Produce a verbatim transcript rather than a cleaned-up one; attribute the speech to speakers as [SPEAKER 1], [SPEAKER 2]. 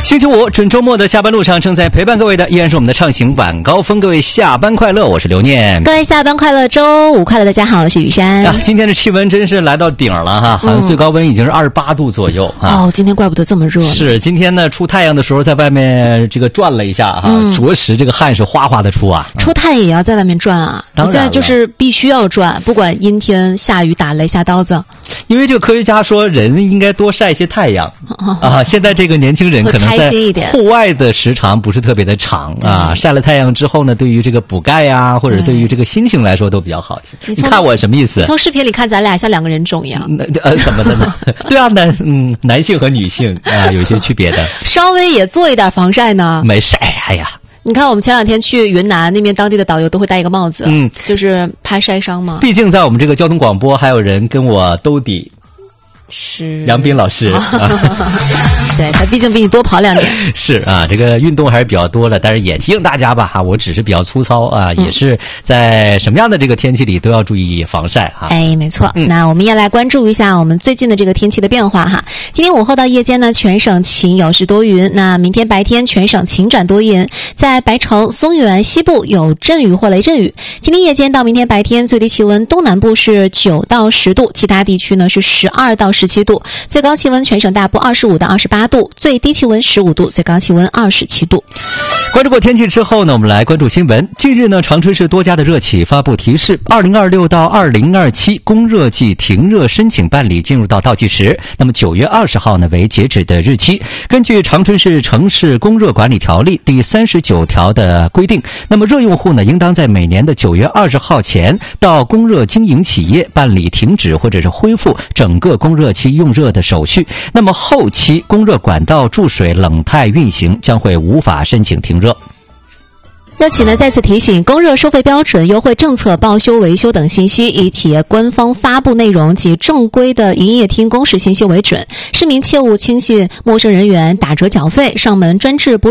[SPEAKER 1] 星期五准周末的下班路上，正在陪伴各位的依然是我们的畅行晚高峰。各位下班快乐，我是刘念。
[SPEAKER 2] 各位下班快乐，周五快乐，大家好，我是雨山。
[SPEAKER 1] 啊，今天的气温真是来到顶了哈，好像最高温已经是二十八度左右、嗯、
[SPEAKER 2] 哦，今天怪不得这么热。
[SPEAKER 1] 是今天呢，出太阳的时候在外面这个转了一下哈、嗯，着实这个汗是哗哗的出啊。
[SPEAKER 2] 出太阳也要在外面转啊，
[SPEAKER 1] 当然
[SPEAKER 2] 现在就是必须要转，不管阴天下雨打雷下刀子。
[SPEAKER 1] 因为这个科学家说，人应该多晒一些太阳、哦、啊。现在这个年轻人可能在户外的时长不是特别的长啊，晒了太阳之后呢，对于这个补钙啊，或者对于这个心情来说都比较好一些。你, 你看我什么意思？
[SPEAKER 2] 从视频里看咱俩像两个人种一样。
[SPEAKER 1] 呃，怎么的呢？对啊，男嗯，男性和女性啊有一些区别的。
[SPEAKER 2] 稍微也做一点防晒呢。
[SPEAKER 1] 没晒，哎呀。
[SPEAKER 2] 你看，我们前两天去云南那边，当地的导游都会戴一个帽子，嗯，就是怕晒伤嘛。
[SPEAKER 1] 毕竟在我们这个交通广播，还有人跟我兜底。
[SPEAKER 2] 是
[SPEAKER 1] 杨斌老师，
[SPEAKER 2] 对，他毕竟比你多跑两年。
[SPEAKER 1] 是啊，这个运动还是比较多的，但是也提醒大家吧，哈，我只是比较粗糙啊，嗯、也是在什么样的这个天气里都要注意防晒哈。
[SPEAKER 2] 哎，没错、嗯。那我们也来关注一下我们最近的这个天气的变化哈。今天午后到夜间呢，全省晴有时多云。那明天白天全省晴转多云，在白城、松原西部有阵雨或雷阵雨。今天夜间到明天白天，最低气温东南部是九到十度，其他地区呢是十二到十七度，最高气温全省大部二十五到二十八度，最低气温十五度，最高气温二十七度。
[SPEAKER 1] 关注过天气之后呢，我们来关注新闻。近日呢，长春市多家的热企发布提示，二零二六到二零二七供热季停热申请办理进入到倒计时。那么九月二十号呢为截止的日期。根据长春市城市供热管理条例第三十九条的规定，那么热用户呢应当在每年的九月二十号前到供热经营企业办理停止或者是恢复整个供热期用热的手续。那么后期供热管道注水冷态运行将会无法申请停热。
[SPEAKER 2] 热企呢再次提醒，供热收费标准、优惠政策、报修维修等信息以企业官方发布内容及正规的营业厅公示信息为准，市民切勿轻信陌生人员打折缴费、上门专治不